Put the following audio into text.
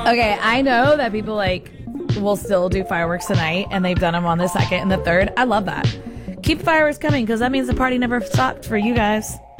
Okay, I know that people like will still do fireworks tonight, and they've done them on the 2nd and the 3rd. I love that. Keep fireworks coming because that means the party never stopped for you guys.